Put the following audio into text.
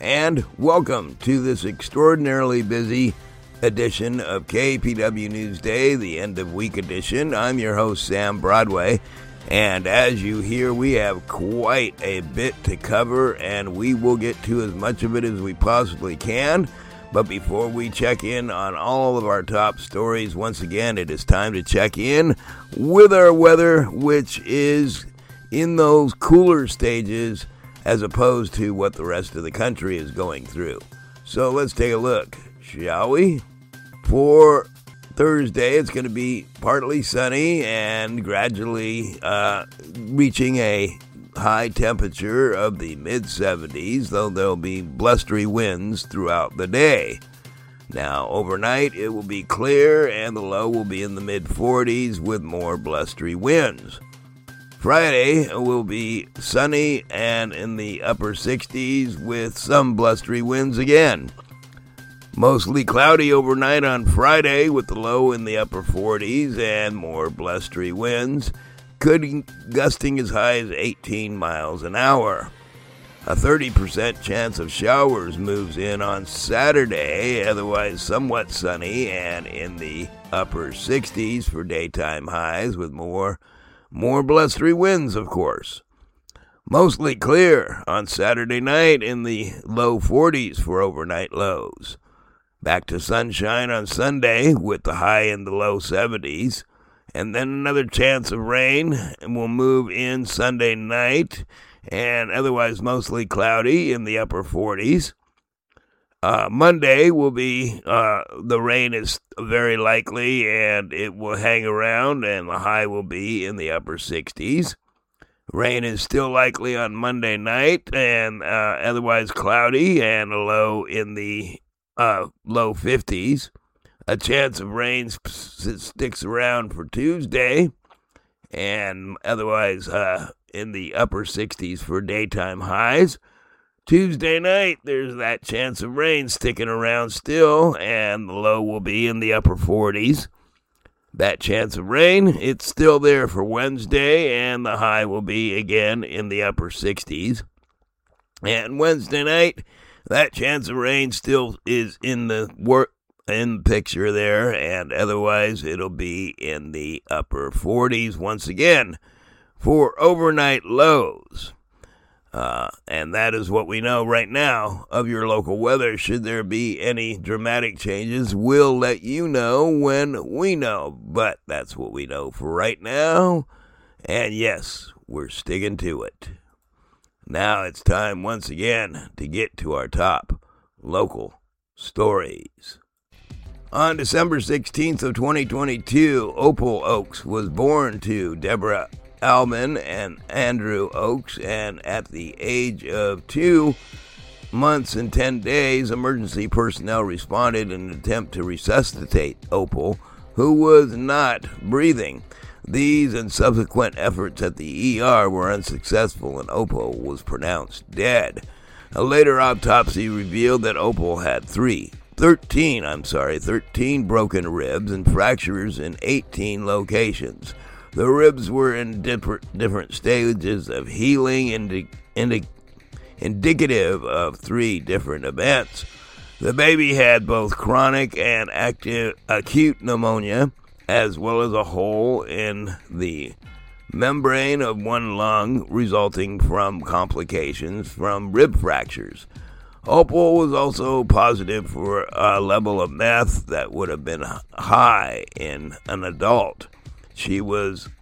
and welcome to this extraordinarily busy edition of KPW Newsday, the end of week edition. I'm your host, Sam Broadway, and as you hear, we have quite a bit to cover, and we will get to as much of it as we possibly can. But before we check in on all of our top stories, once again, it is time to check in with our weather, which is in those cooler stages as opposed to what the rest of the country is going through. So let's take a look, shall we? For Thursday, it's going to be partly sunny and gradually reaching a high temperature of the mid-70s, though there'll be blustery winds throughout the day. Now, overnight, it will be clear and the low will be in the mid-40s with more blustery winds. Friday will be sunny and in the upper 60s with some blustery winds again. Mostly cloudy overnight on Friday with the low in the upper 40s and more blustery winds, gusting as high as 18 miles an hour. A 30% chance of showers moves in on Saturday, otherwise somewhat sunny and in the upper 60s for daytime highs with more blustery winds, of course. Mostly clear on Saturday night in the low 40s for overnight lows. Back to sunshine on Sunday with the high in the low 70s. And then another chance of rain will move in Sunday night and otherwise mostly cloudy in the upper 40s. Monday will be, the rain is very likely and it will hang around and the high will be in the upper 60s. Rain is still likely on Monday night and otherwise cloudy and a low in the low 50s. A chance of rain sticks around for Tuesday and otherwise in the upper 60s for daytime highs. Tuesday night, there's that chance of rain sticking around still, and the low will be in the upper 40s. That chance of rain, it's still there for Wednesday, and the high will be again in the upper 60s. And Wednesday night, that chance of rain still is in the picture there, and otherwise it'll be in the upper 40s once again for overnight lows. And that is what we know right now of your local weather. Should there be any dramatic changes, we'll let you know when we know. But that's what we know for right now. And yes, we're sticking to it. Now it's time once again to get to our top local stories. On December 16th of 2022, Opal Oaks was born to Deborah Alman and Andrew Oaks, and at the age of 2 months and 10 days, emergency personnel responded in an attempt to resuscitate Opal, who was not breathing. These and subsequent efforts at the ER were unsuccessful, and Opal was pronounced dead. A later autopsy revealed that Opal had 13 broken ribs and fractures in 18 locations. The ribs were in different stages of healing, indicative of 3 different events. The baby had both chronic and acute pneumonia, as well as a hole in the membrane of one lung resulting from complications from rib fractures. Opal was also positive for a level of meth that would have been high in an adult. She was